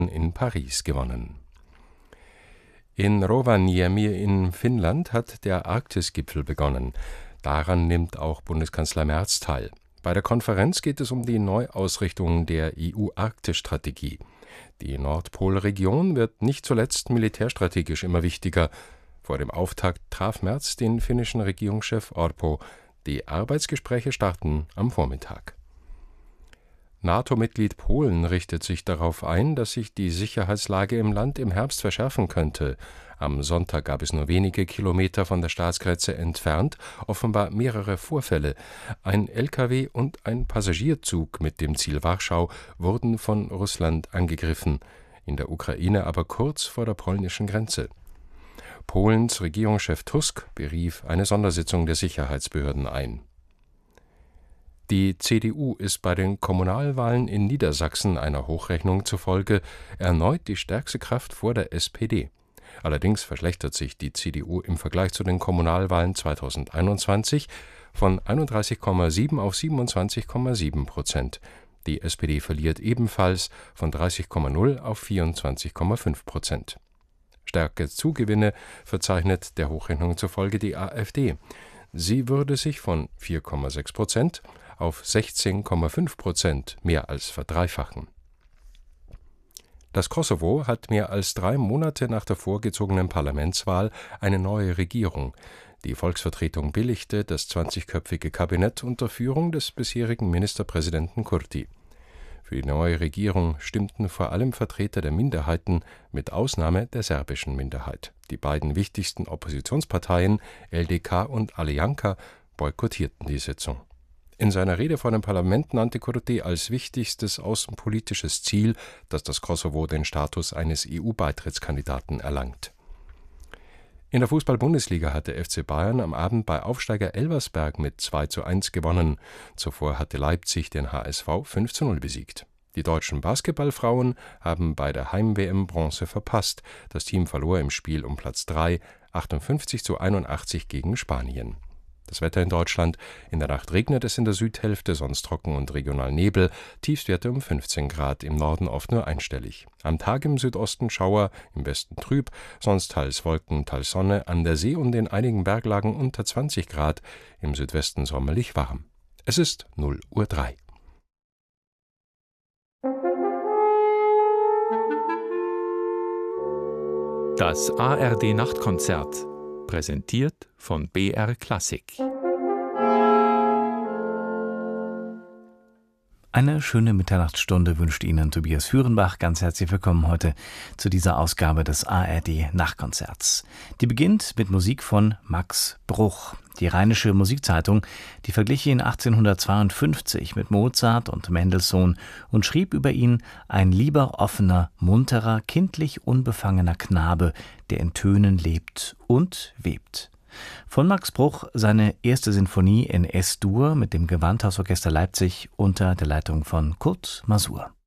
in Paris gewonnen. In Rovaniemi in Finnland hat der Arktisgipfel begonnen. Daran nimmt auch Bundeskanzler Merz teil. Bei der Konferenz geht es um die Neuausrichtung der EU-Arktis-Strategie. Die Nordpolregion wird nicht zuletzt militärstrategisch immer wichtiger. Vor dem Auftakt traf Merz den finnischen Regierungschef Orpo. Die Arbeitsgespräche starten am Vormittag. NATO-Mitglied Polen richtet sich darauf ein, dass sich die Sicherheitslage im Land im Herbst verschärfen könnte. Am Sonntag gab es nur wenige Kilometer von der Staatsgrenze entfernt offenbar mehrere Vorfälle. Ein LKW und ein Passagierzug mit dem Ziel Warschau wurden von Russland angegriffen, in der Ukraine aber kurz vor der polnischen Grenze. Polens Regierungschef Tusk berief eine Sondersitzung der Sicherheitsbehörden ein. Die CDU ist bei den Kommunalwahlen in Niedersachsen einer Hochrechnung zufolge erneut die stärkste Kraft vor der SPD. Allerdings verschlechtert sich die CDU im Vergleich zu den Kommunalwahlen 2021 von 31,7 auf 27,7%. Die SPD verliert ebenfalls von 30,0 auf 24,5%. Stärke Zugewinne verzeichnet der Hochrechnung zufolge die AfD. Sie würde sich von 4,6% auf 16,5% mehr als verdreifachen. Das Kosovo hat mehr als 3 Monate nach der vorgezogenen Parlamentswahl eine neue Regierung. Die Volksvertretung billigte das 20-köpfige Kabinett unter Führung des bisherigen Ministerpräsidenten Kurti. Für die neue Regierung stimmten vor allem Vertreter der Minderheiten, mit Ausnahme der serbischen Minderheit. Die beiden wichtigsten Oppositionsparteien, LDK und Alianka, boykottierten die Sitzung. In seiner Rede vor dem Parlament nannte Kurti als wichtigstes außenpolitisches Ziel, dass das Kosovo den Status eines EU-Beitrittskandidaten erlangt. In der Fußball-Bundesliga hat der FC Bayern am Abend bei Aufsteiger Elversberg mit 2:1 gewonnen. Zuvor hatte Leipzig den HSV 5:0 besiegt. Die deutschen Basketballfrauen haben bei der Heim-WM Bronze verpasst. Das Team verlor im Spiel um Platz 3, 58:81 gegen Spanien. Das Wetter in Deutschland: In der Nacht regnet es in der Südhälfte, sonst trocken und regional Nebel, Tiefstwerte um 15 Grad, im Norden oft nur einstellig. Am Tag im Südosten Schauer, im Westen trüb, sonst teils Wolken, teils Sonne, an der See und in einigen Berglagen unter 20 Grad, im Südwesten sommerlich warm. Es ist 0:03 Uhr. Das ARD-Nachtkonzert, präsentiert von BR Klassik. Eine schöne Mitternachtsstunde wünscht Ihnen Tobias Führenbach. Ganz herzlich willkommen heute zu dieser Ausgabe des ARD-Nachtkonzerts. Die beginnt mit Musik von Max Bruch. Die Rheinische Musikzeitung, die verglich ihn 1852 mit Mozart und Mendelssohn und schrieb über ihn: ein lieber, offener, munterer, kindlich unbefangener Knabe, der in Tönen lebt und webt. Von Max Bruch seine erste Sinfonie in S-Dur mit dem Gewandhausorchester Leipzig unter der Leitung von Kurt Masur.